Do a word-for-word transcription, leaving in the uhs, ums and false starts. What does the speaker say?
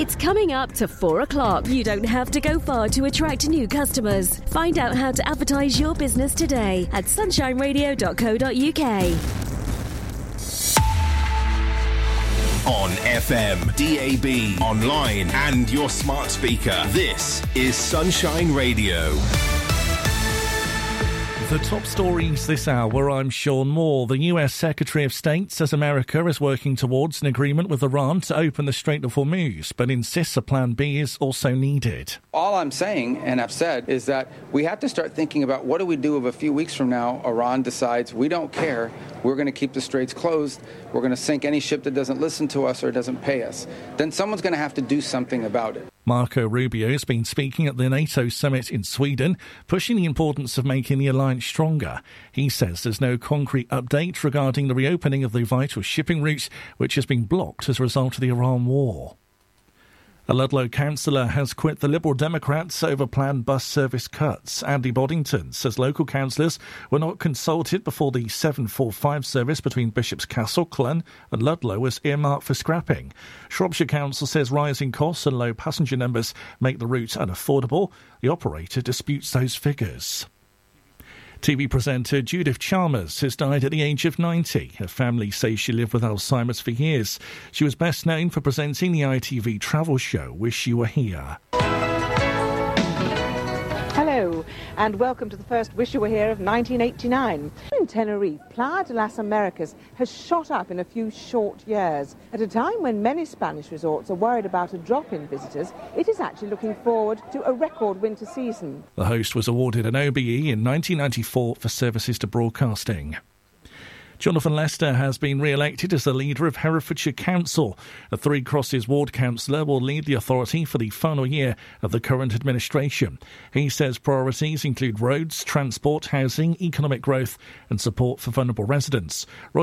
It's coming up to four o'clock. You don't have to go far to attract new customers. Find out how to advertise your business today at sunshine radio dot co dot uk. On F M, D A B, online and your smart speaker. This is Sunshine Radio. The top stories this hour, I'm Sean Moore. The U S Secretary of State says America is working towards an agreement with Iran to open the Strait of Hormuz, but insists a plan B is also needed. All I'm saying, and I've said, is that we have to start thinking about what do we do if a few weeks from now Iran decides we don't care, we're going to keep the straits closed, we're going to sink any ship that doesn't listen to us or doesn't pay us. Then someone's going to have to do something about it. Marco Rubio has been speaking at the NATO summit in Sweden, pushing the importance of making the alliance stronger. He says there's no concrete update regarding the reopening of the vital shipping route, which has been blocked as a result of the Iran war. A Ludlow councillor has quit the Liberal Democrats over planned bus service cuts. Andy Boddington says local councillors were not consulted before the seven forty-five service between Bishop's Castle, Clun and Ludlow was earmarked for scrapping. Shropshire Council says rising costs and low passenger numbers make the route unaffordable. The operator disputes those figures. T V presenter Judith Chalmers has died at the age of ninety. Her family say she lived with Alzheimer's for years. She was best known for presenting the I T V travel show Wish You Were Here. Hello, and welcome to the first Wish You Were Here of nineteen eighty-nine. In Tenerife, Playa de las Americas has shot up in a few short years. At a time when many Spanish resorts are worried about a drop in visitors, it is actually looking forward to a record winter season. The host was awarded an O B E in nineteen ninety-four for services to broadcasting. Jonathan Lester has been re-elected as the leader of Herefordshire Council. A Three Crosses ward councillor will lead the authority for the final year of the current administration. He says priorities include roads, transport, housing, economic growth and support for vulnerable residents.